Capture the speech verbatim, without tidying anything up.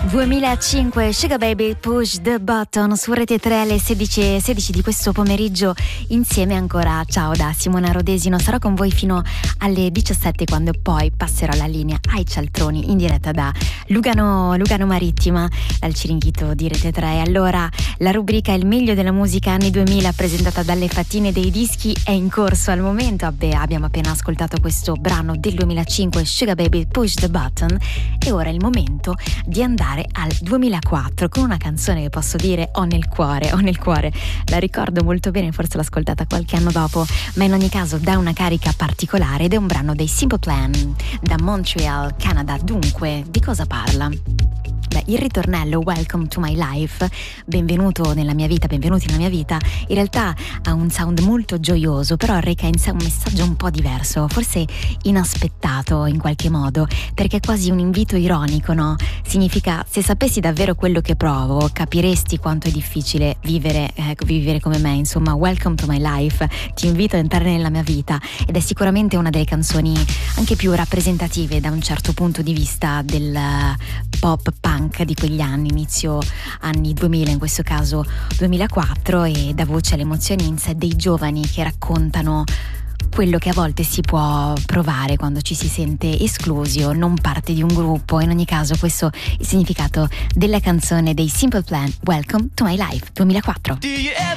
duemilacinque, Sugar Baby, Push the Button su Rete tre alle sedici e sedici di questo pomeriggio, insieme ancora. Ciao da Simona Rodesino, sarò con voi fino alle diciassette, quando poi passerò la linea ai cialtroni in diretta da Lugano, Lugano Marittima, dal Ciringhito di Rete tre. Allora, la rubrica Il meglio della musica anni duemila, presentata dalle Fattine dei Dischi, è in corso al momento. Vabbè, abbiamo appena ascoltato questo brano del duemilacinque, Sugar Baby, Push the Button, e ora è il momento di andare al duemilaquattro con una canzone che posso dire ho nel cuore, ho nel cuore. La ricordo molto bene, forse l'ho ascoltata qualche anno dopo, ma in ogni caso dà una carica particolare, ed è un brano dei Simple Plan da Montreal, Canada. Dunque, di cosa parla? Beh, il ritornello Welcome to my life, benvenuto nella mia vita, benvenuti nella mia vita, in realtà ha un sound molto gioioso, però reca in sé un messaggio un po' diverso, forse inaspettato in qualche modo, perché è quasi un invito ironico, no? Significa: se sapessi davvero quello che provo, capiresti quanto è difficile vivere, eh, vivere come me. Insomma, Welcome to my life, ti invito a entrare nella mia vita, ed è sicuramente una delle canzoni anche più rappresentative da un certo punto di vista del pop punk di quegli anni, inizio anni duemila, in questo caso duemilaquattro, e dà voce alle emozioni in sé dei giovani che raccontano quello che a volte si può provare quando ci si sente esclusi o non parte di un gruppo. In ogni caso, questo è il significato della canzone dei Simple Plan, Welcome to my life, duemilaquattro. Do you ever